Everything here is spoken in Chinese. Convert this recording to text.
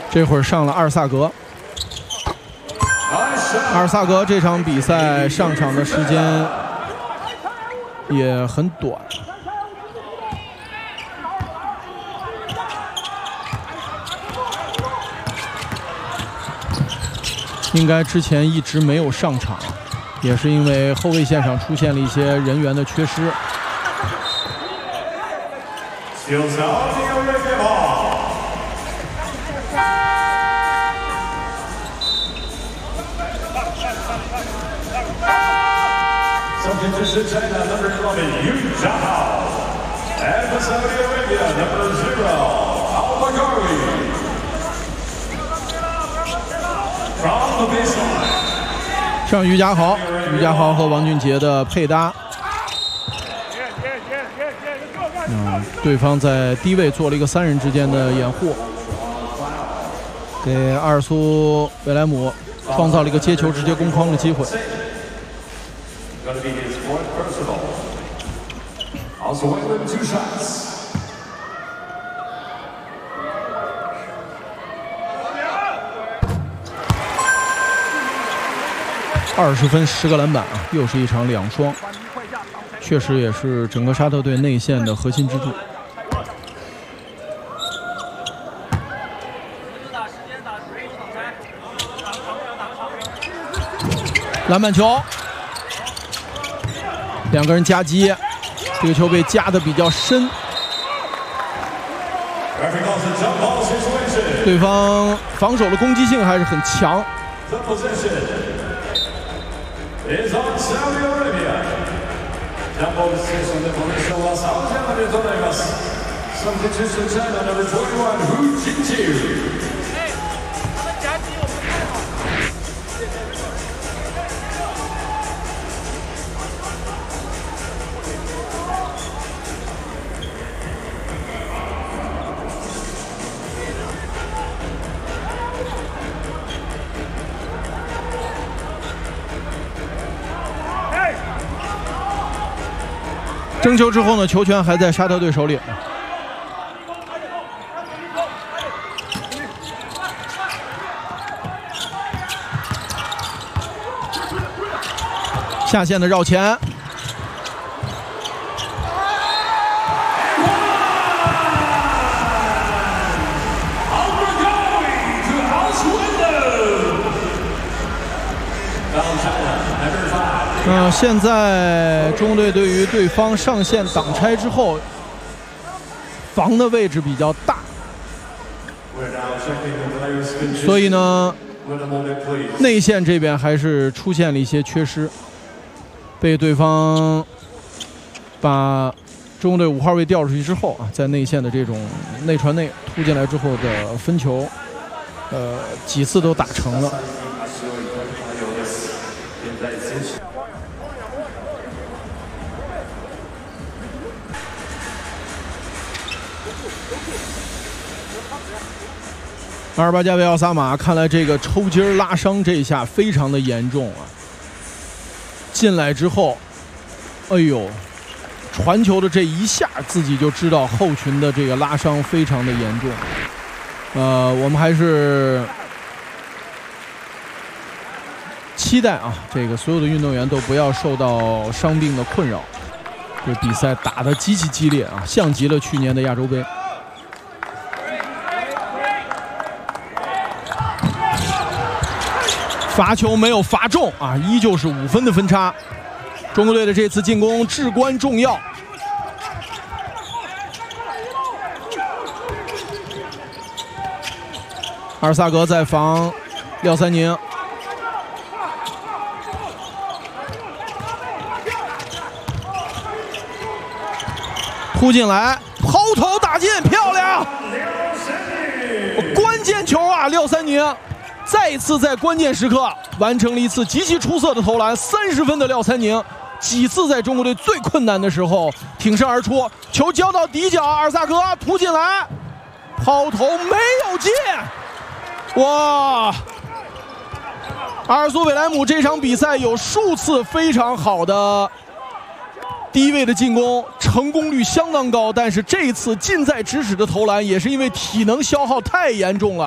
这会儿上了阿尔萨格。阿尔萨格这场比赛上场的时间也很短。 应该之前一直没有上场，也是因为后卫线上出现了一些人员的缺失。上于家豪和王俊杰的配搭，对方在低位做了一个3人之间的掩护，给阿尔苏维莱姆创造了一个接球直接攻框的机会。20分10个篮板啊，又是一场2双，确实也是整个沙特队内线的核心支柱。篮板球，两个人夹击，这个球被夹得比较深，对方防守的攻击性还是很强。 is on Saudi Arabia. ジャンボステーションでポゼッションはサウジアラビアとなります。Substitution time number 21, Hu Jinjiu. 争球之后呢，球权还在沙特队手里。下线的绕前，现在中国队对于对方上线挡拆之后，防的位置比较大，所以呢，内线这边还是出现了一些缺失，被对方把中国队5号位调出去之后啊，在内线的这种内传内突进来之后的分球，几次都打成了。 阿尔巴加维奥萨马，看来这个抽筋拉伤这一下非常的严重啊！进来之后，哎呦，传球的这一下，自己就知道后群的这个拉伤非常的严重。我们还是期待啊，这个所有的运动员都不要受到伤病的困扰。这比赛打得极其激烈啊，像极了去年的亚洲杯。 罚球没有罚中啊，依旧是5分的分差。中国队的这次进攻至关重要。阿尔萨格在防廖三宁，扑进来，抛投打进，漂亮！关键球啊，廖三宁。 再一次在关键时刻完成了一次极其出色的投篮，30分的廖三宁，几次在中国队最困难的时候挺身而出，球交到底角，阿尔萨格扑进来，抛投没有进，哇！阿尔苏韦莱姆这场比赛有数次非常好的低位的进攻，成功率相当高，但是这一次近在咫尺的投篮也是因为体能消耗太严重了。